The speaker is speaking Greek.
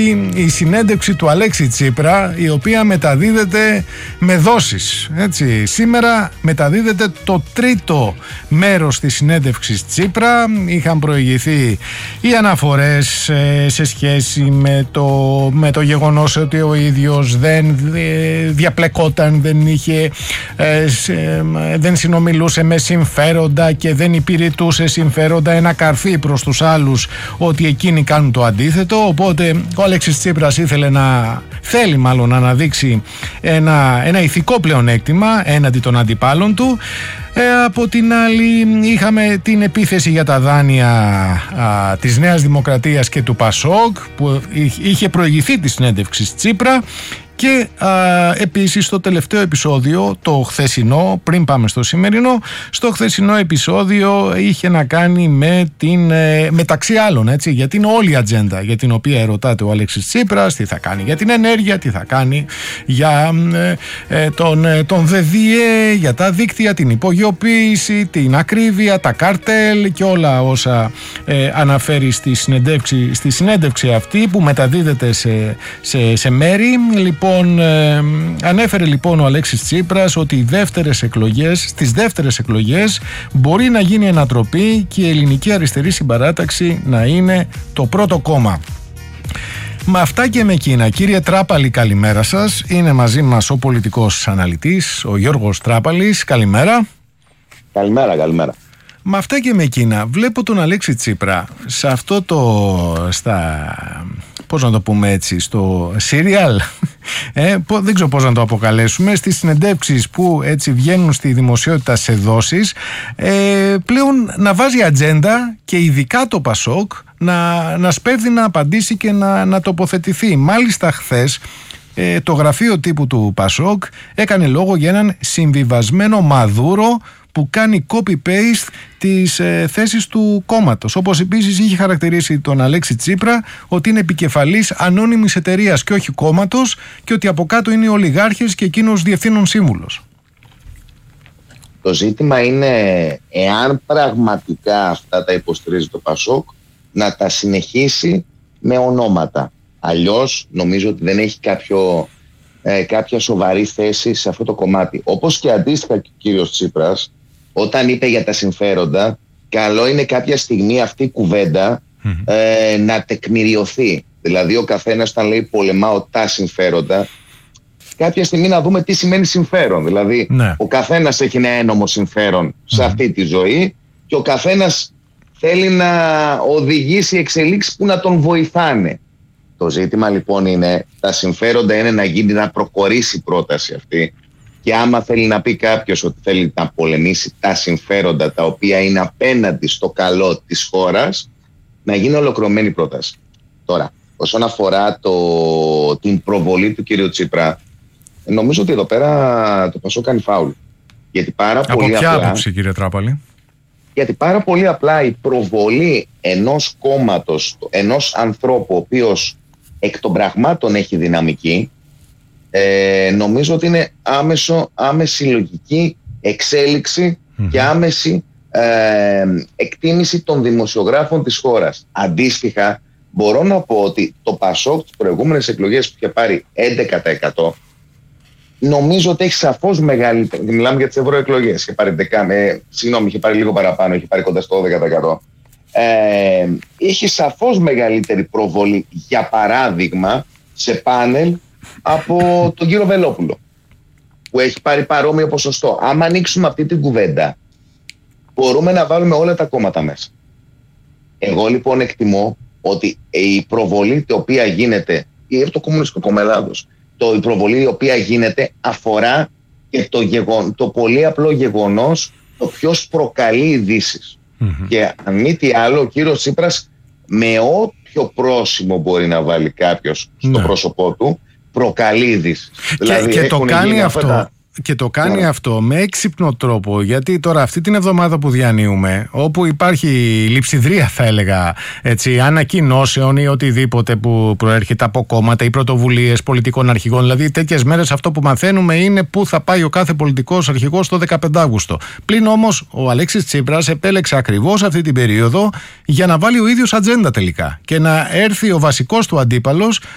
υπάρχει η συνέντευξη του Αλέξη Τσίπρα, η οποία μεταδίδεται με δόσεις, έτσι. Σήμερα μεταδίδεται το τρίτο μέρος της συνέντευξης Τσίπρα. Είχαν προηγηθεί οι αναφορές σε σχέση με το γεγονός ότι ο ίδιος δεν διαπλεκόταν, δεν συνομιλούσε με συμφέροντα και δεν υπηρετούσε συμφέροντα, ένα καρφί προς τους άλλους ότι εκείνοι κάνουν το αντίθετο. Οπότε ο Αλέξης Τσίπρας θέλει να αναδείξει ένα ηθικό πλεονέκτημα έναντι των αντιπάλων του. Από την άλλη είχαμε την επίθεση για τα δάνεια της Νέας Δημοκρατίας και του Πασόκ, που είχε προηγηθεί τη συνέντευξη Τσίπρα. Και επίσης στο τελευταίο επεισόδιο, το χθεσινό, πριν πάμε στο σημερινό, στο χθεσινό επεισόδιο είχε να κάνει με μεταξύ άλλων, έτσι, γιατί είναι όλη η ατζέντα για την οποία ερωτάται ο Αλέξης Τσίπρας, τι θα κάνει για την ενέργεια, τι θα κάνει για τον ΔΔΕ, για τα δίκτυα, την υπογειοποίηση, την ακρίβεια, τα καρτέλ και όλα όσα αναφέρει στη συνέντευξη αυτή που μεταδίδεται σε μέρη. Ανέφερε λοιπόν ο Αλέξης Τσίπρας ότι στις δεύτερες εκλογές μπορεί να γίνει ανατροπή και η Ελληνική Αριστερή Συμπαράταξη να είναι το πρώτο κόμμα. Με αυτά και με εκείνα, κύριε Τράπαλη, καλημέρα σας. Είναι μαζί μας ο πολιτικός αναλυτής, ο Γιώργος Τράπαλης. Καλημέρα. Καλημέρα. Με αυτά και με εκείνα, βλέπω τον Αλέξη Τσίπρα σε αυτό πώς να το πούμε έτσι, στο serial, δεν ξέρω πώς να το αποκαλέσουμε, στις συνεντεύξεις που έτσι βγαίνουν στη δημοσιότητα σε δόσεις, πλέον να βάζει ατζέντα και ειδικά το Πασόκ να σπέβδει να απαντήσει και να τοποθετηθεί. Μάλιστα χθες το γραφείο τύπου του Πασόκ έκανε λόγο για έναν συμβιβασμένο Μαδούρο που κάνει copy-paste τις θέσεις του κόμματος. Όπως επίσης είχε χαρακτηρίσει τον Αλέξη Τσίπρα ότι είναι επικεφαλής ανώνυμης εταιρείας και όχι κόμματος και ότι από κάτω είναι οι ολιγάρχες και εκείνος διευθύνων σύμβουλος. Το ζήτημα είναι εάν πραγματικά αυτά τα υποστηρίζει το Πασόκ να τα συνεχίσει με ονόματα. Αλλιώς νομίζω ότι δεν έχει κάποια σοβαρή θέση σε αυτό το κομμάτι. Όπως και αντίστοιχα και ο κύριος Τσίπρας, όταν είπε για τα συμφέροντα, καλό είναι κάποια στιγμή αυτή η κουβέντα να τεκμηριωθεί. Δηλαδή ο καθένας όταν λέει πολεμάω τα συμφέροντα, κάποια στιγμή να δούμε τι σημαίνει συμφέρον. Δηλαδή ο καθένας έχει ένα ένομο συμφέρον σε αυτή τη ζωή και ο καθένας θέλει να οδηγήσει εξελίξεις που να τον βοηθάνε. Το ζήτημα λοιπόν είναι, τα συμφέροντα είναι να προχωρήσει η πρόταση αυτή. Και άμα θέλει να πει κάποιος ότι θέλει να πολεμήσει τα συμφέροντα τα οποία είναι απέναντι στο καλό της χώρας, να γίνει ολοκληρωμένη πρόταση. Τώρα, όσον αφορά την προβολή του κύριου Τσίπρα, νομίζω ότι εδώ πέρα το Πασόκ κάνει φάουλ. Γιατί από ποια άποψη, κύριε Τράπαλη? Γιατί πάρα πολύ απλά η προβολή ενός κόμματος, ενός ανθρώπου ο οποίος εκ των πραγμάτων έχει δυναμική, νομίζω ότι είναι άμεση λογική εξέλιξη και άμεση εκτίμηση των δημοσιογράφων της χώρας. Αντίστοιχα, μπορώ να πω ότι το Πασόκ τις προηγούμενες εκλογές που είχε πάρει 11%, νομίζω ότι έχει σαφώς μεγαλύτερη. Μιλάμε για τις ευρωεκλογές. Είχε πάρει λίγο παραπάνω, είχε πάρει κοντά στο 12%. Είχε σαφώς μεγαλύτερη προβολή, για παράδειγμα, σε πάνελ από τον κύριο Βελόπουλο, που έχει πάρει παρόμοιο ποσοστό. Άμα ανοίξουμε αυτή την κουβέντα, μπορούμε να βάλουμε όλα τα κόμματα μέσα. Εγώ λοιπόν εκτιμώ ότι η προβολή η οποία γίνεται, ή από το Κομμουνιστικό Κόμμα Ελλάδος, η προβολή η οποία γίνεται αφορά και το πολύ απλό γεγονός το ποιος προκαλεί ειδήσεις. Και αν μη τι άλλο, ο κύριος Τσίπρας με όποιο πρόσημο μπορεί να βάλει κάποιος στο πρόσωπό του προκαλεί ειδήσεις. Δηλαδή, και το κάνει αυτό. Και το κάνει αυτό με έξυπνο τρόπο, γιατί τώρα αυτή την εβδομάδα που διανύουμε, όπου υπάρχει λειψιδρία, θα έλεγα, έτσι, ανακοινώσεων ή οτιδήποτε που προέρχεται από κόμματα ή πρωτοβουλίες πολιτικών αρχηγών, δηλαδή τέτοιες μέρες αυτό που μαθαίνουμε είναι πού θα πάει ο κάθε πολιτικός αρχηγός το 15 Αύγουστο. Πλην όμως ο Αλέξης Τσίπρας επέλεξε ακριβώς αυτή την περίοδο για να βάλει ο ίδιος ατζέντα τελικά και να έρθει ο βασικός του αντίπαλος